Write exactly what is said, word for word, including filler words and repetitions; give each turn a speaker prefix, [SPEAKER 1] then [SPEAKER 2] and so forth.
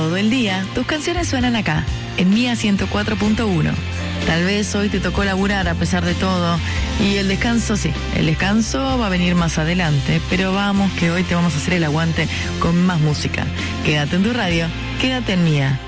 [SPEAKER 1] Todo el día, tus canciones suenan acá, en Mía ciento cuatro punto uno. Tal vez hoy te tocó laburar a pesar de todo. Y el descanso, sí, el descanso va a venir más adelante. Pero vamos, que hoy te vamos a hacer el aguante con más música. Quédate en tu radio, quédate en Mía.